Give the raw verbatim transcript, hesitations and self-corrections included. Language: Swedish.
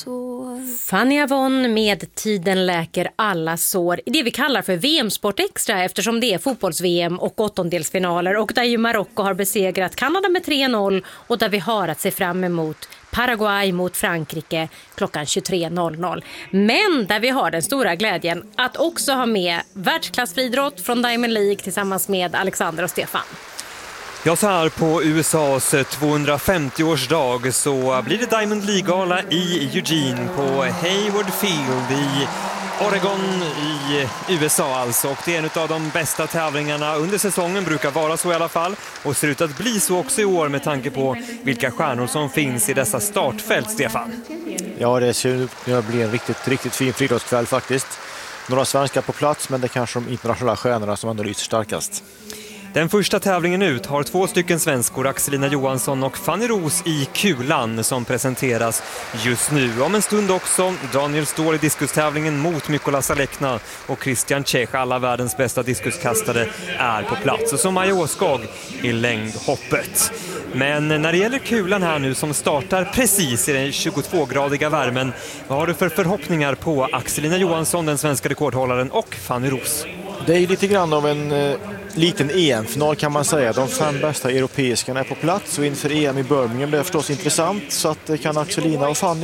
Fanny Avon med Tiden läker alla sår i det vi kallar för V M-sport extra, eftersom det är fotbolls-V M och åttondelsfinaler och där ju Marocko har besegrat Kanada med tre noll och där vi har att se fram emot Paraguay mot Frankrike klockan tjugotre noll noll. Men där vi har den stora glädjen att också ha med världsklassfriidrott från Diamond League tillsammans med Alexander och Stefan. Ja, så här på U S A:s tvåhundrafemtioårsdag så blir det Diamond League-gala i Eugene på Hayward Field i Oregon i U S A alltså. Och det är en av de bästa tävlingarna under säsongen, brukar vara så i alla fall. Och ser ut att bli så också i år med tanke på vilka stjärnor som finns i dessa startfält, Stefan. Ja, det ser ut att bli en riktigt, riktigt fin friidrottskväll faktiskt. Några svenskar på plats, men det är kanske de internationella stjärnorna som ändå lyser starkast. Den första tävlingen ut har två stycken svenskor, Axelina Johansson och Fanny Ros i kulan, som presenteras just nu. Om en stund också Daniel Ståhl i diskustävlingen mot Mykola Salekna och Christian Čech, alla världens bästa diskuskastare, är på plats. Och så Maja Åskog i längdhoppet. Men när det gäller kulan här nu som startar precis i den tjugotvågradiga värmen, vad har du för förhoppningar på Axelina Johansson, den svenska rekordhållaren, och Fanny Ros? Det är lite grann av en eh, liten E M-final kan man säga. De fem bästa europeiskarna är på plats och inför E M i Birmingham blir det förstås intressant, så att det kan Axelina och Fanny